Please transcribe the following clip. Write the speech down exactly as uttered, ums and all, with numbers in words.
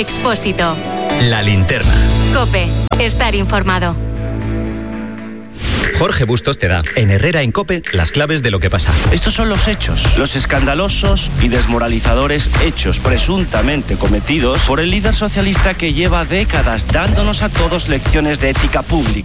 Expósito. La Linterna. COPE. Estar informado. Jorge Bustos te da, en Herrera en COPE, las claves de lo que pasa. Estos son los hechos, los escandalosos y desmoralizadores hechos presuntamente cometidos por el líder socialista que lleva décadas dándonos a todos lecciones de ética pública.